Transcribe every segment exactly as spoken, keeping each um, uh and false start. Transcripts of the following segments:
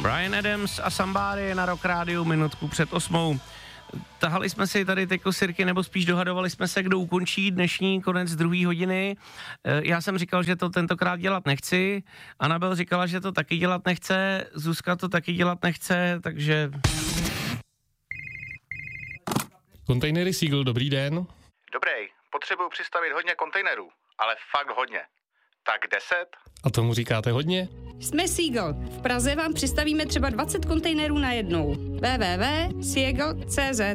Bryan Adams a Somebody na Rock Rádiu minutku před osmou. Tahali jsme si tady teďko sirky, nebo spíš dohadovali jsme se, kdo ukončí dnešní konec druhé hodiny. Já jsem říkal, že to tentokrát dělat nechci. Anabel říkala, že to taky dělat nechce. Zuzka to taky dělat nechce, takže... Kontejnery Seagull, dobrý den. Dobrý, potřebuju přistavit hodně kontejnerů, ale fakt hodně. Tak deset? A tomu říkáte hodně? Jsme Seagull. V Praze vám přistavíme třeba dvacet kontejnerů na jednou. w w w tečka seagull tečka c z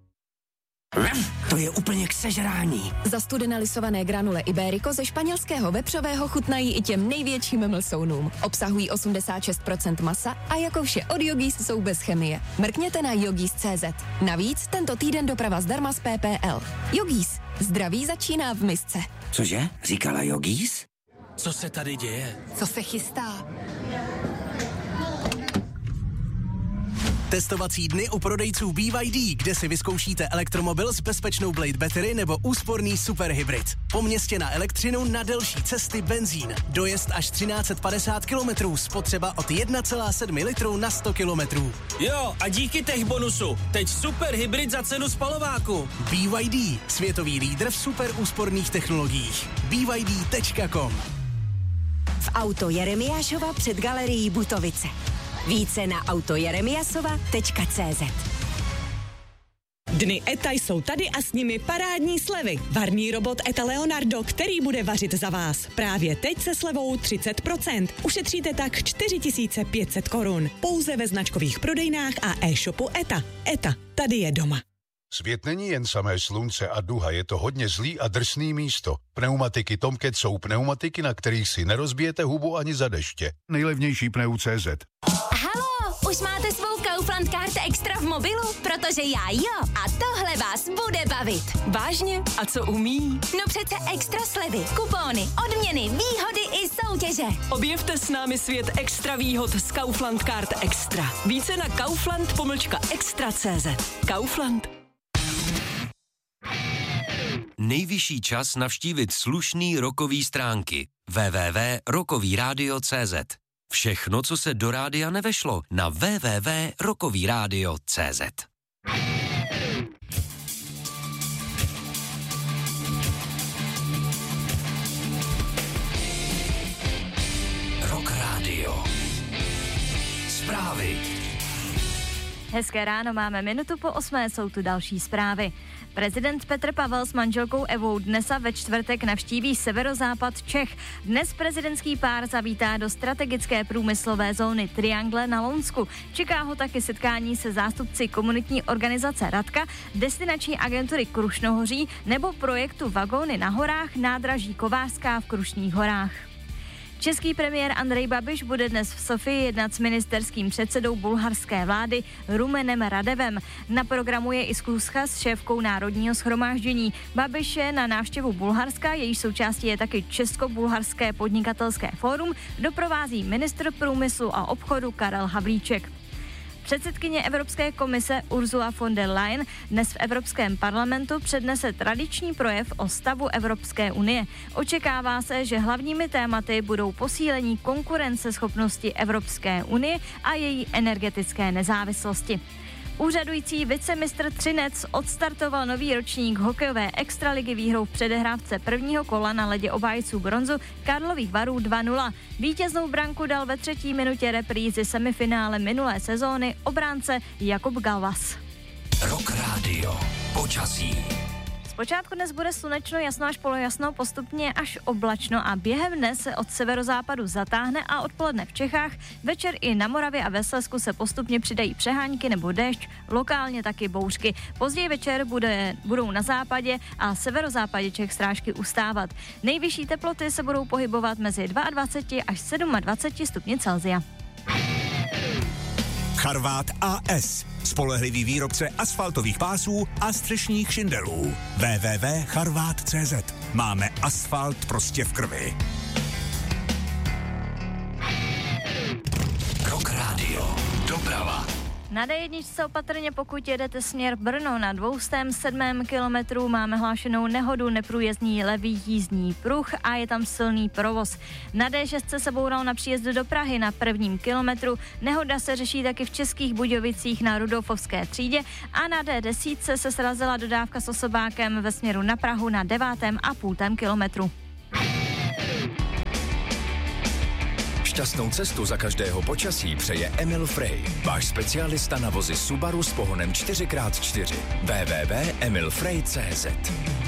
To je úplně k sežrání. Zastudené lisované granule Iberico ze španělského vepřového chutnají i těm největším mlsounům. Obsahují osmdesát šest procent masa a jako vše od Yogis jsou bez chemie. Mrkněte na yogis tečka c z. Navíc tento týden doprava zdarma z P P L. Yogis. Zdraví začíná v misce. Cože? Říkala Yogis? Co se tady děje? Co se chystá? Testovací dny u prodejců B Y D, kde si vyzkoušíte elektromobil s bezpečnou Blade Battery nebo úsporný superhybrid. Po městě na elektřinu, na delší cesty benzín. Dojezd až třináct set padesát kilometrů, spotřeba od jedna celá sedm litru na sto kilometrů. Jo, a díky tech bonusu. Teď superhybrid za cenu spalováku. B Y D, světový lídr v super úsporných technologiích. B Y D tečka com. V Auto Jeremiášova před galerií Butovice. Více na auto jeremiasova tečka c z. Dny ETA jsou tady a s nimi parádní slevy. Varný robot ETA Leonardo, který bude vařit za vás. Právě teď se slevou třicet procent. Ušetříte tak čtyři tisíce pět set korun. Pouze ve značkových prodejnách a e-shopu ETA. ETA, tady je doma. Svět není jen samé slunce a duha, je to hodně zlý a drsný místo. Pneumatiky Tomcat jsou pneumatiky, na kterých si nerozbijete hubu ani za deště. Nejlevnější pneu tečka cé zet. Haló, už máte svou Kaufland Card Extra v mobilu? Protože já jo. A tohle vás bude bavit. Vážně? A co umí? No přece extra slevy, kupóny, odměny, výhody i soutěže. Objevte s námi svět extra výhod z Kaufland Card Extra. Více na kaufland pomlčka extra tečka cé zet. Kaufland. Nejvyšší čas navštívit slušný rockový stránky w w w tečka rockový rádio tečka cé zet. Všechno, co se do rádia nevešlo, na w w w tečka rockový rádio tečka cé zet. Rock Radio. Zprávy. Hezké ráno, máme minutu po osmé, jsou tu další zprávy. Prezident Petr Pavel s manželkou Evou dnes a ve čtvrtek navštíví severozápad Čech. Dnes prezidentský pár zavítá do strategické průmyslové zóny Triangle na Lounsku. Čeká ho taky setkání se zástupci komunitní organizace Radka, destinační agentury Krušnohoří nebo projektu Vagóny na horách nádraží Kovářská v Krušných horách. Český premiér Andrej Babiš bude dnes v Sofii jednat s ministerským předsedou bulharské vlády Rumenem Radevem. Na programu je i schůzka s šéfkou Národního shromáždění. Babiš je na návštěvu Bulharska, jejíž součástí je taky Česko-bulharské podnikatelské fórum, doprovází ministr průmyslu a obchodu Karel Havlíček. Předsedkyně Evropské komise Ursula von der Leyen dnes v Evropském parlamentu přednese tradiční projev o stavu Evropské unie. Očekává se, že hlavními tématy budou posílení konkurenceschopnosti Evropské unie a její energetické nezávislosti. Úřadující vicemistr Třinec odstartoval nový ročník hokejové extraligy výhrou v předehrávce prvního kola na ledě obhájců bronzu Karlových Varů dva nula. Vítěznou branku dal ve třetí minutě reprízy semifinále minulé sezóny obránce Jakub Galvas. Rock Radio. Počasí. Zpočátku dnes bude slunečno, jasno až polojasno, postupně až oblačno a během dne se od severozápadu zatáhne a odpoledne v Čechách, večer i na Moravě a ve Slezsku se postupně přidají přehánky nebo déšť, lokálně taky bouřky. Později večer bude, budou na západě a severozápadě Čech srážky ustávat. Nejvyšší teploty se budou pohybovat mezi dvacet dva až dvacet sedm stupni Celsia. Charvát A S. Spolehlivý výrobce asfaltových pásů a střešních šindelů. w w w tečka charvát tečka cé zet. Máme asfalt prostě v krvi. Rock Radio. Doprava. Na D jedna opatrně, pokud jedete směr Brno, na dvě stě sedm kilometrů máme hlášenou nehodu, neprůjezdný levý jízdní pruh a je tam silný provoz. Na D šest se boural na příjezdu do Prahy na prvním kilometru, nehoda se řeší taky v Českých Budějovicích na Rudolfovské třídě a na D deset se srazila dodávka s osobákem ve směru na Prahu na devátém a půltém kilometru. Šťastnou cestu za každého počasí přeje Emil Frey, váš specialista na vozy Subaru s pohonem čtyři krát čtyři. w w w tečka emil frey tečka c z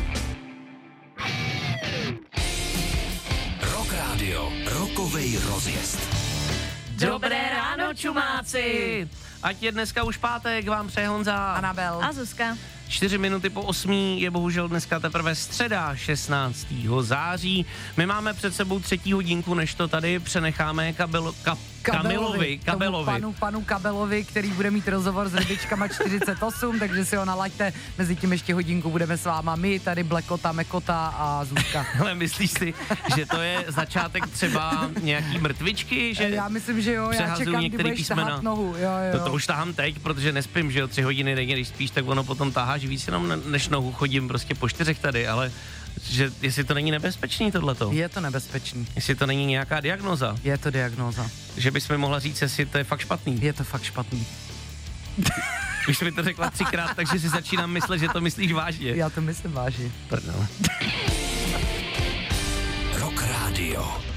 Rock Radio, rokovej rozjezd. Dobré ráno, čumáci! Ať je dneska už pátek, vám přeje Honza, Anabel a Zuzka. Čtyři minuty po osmí je bohužel dneska teprve středa šestnáctého září. My máme před sebou třetí hodinku, než to tady přenecháme kabel, ka, Kamilovi, Kabelovi. Panu, panu Kabelovi, který bude mít rozhovor s rybičkama čtyřicet osm, takže si ho nalaďte. Mezi tím ještě hodinku budeme s váma my, tady Blekota, Mekota a Zuzka. Ale myslíš si, že to je začátek třeba nějaký mrtvičky? Že já myslím, že jo, já čekám, kdy budeš tahat nohu. Jo, jo. To, to už tahám teď, protože nespím, že jo, tři hodiny denně, když spíš, tak ono potom taháš víc jenom než nohu, chodím prostě po čtyřech tady, ale že jestli to není nebezpečný tohleto. Je to nebezpečný. Jestli to není nějaká diagnóza. Je to diagnóza. Že bys mi mohla říct, jestli to je fakt špatný. Je to fakt špatný. Už mi to řekla třikrát, takže si začínám myslet, že to myslíš vážně. Já to myslím vážně. Pardon. Rock Radio.